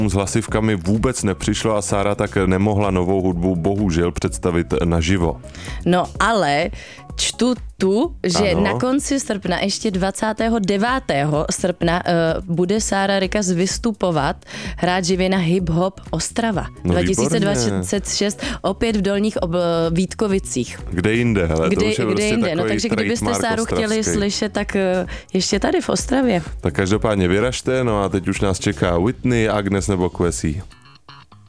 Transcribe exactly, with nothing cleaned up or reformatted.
S hlasivkami vůbec nepřišlo a Sára tak nemohla novou hudbu bohužel představit naživo. No ale čtu tu, že ano. na konci srpna, ještě dvacátého devátého srpna, uh, bude Sára Rikas vystupovat, hrát živě na Hip Hop Ostrava. No, dva tisíce dvacet šest, opět v Dolních ob, Vítkovicích. Kde jinde, hele, kde, to už je kde prostě jinde, no takže kdybyste Sáru chtěli slyšet, tak uh, ještě tady v Ostravě. Tak každopádně vyražte, no a teď už nás čeká Whitney, Agnes nebo Kwesi.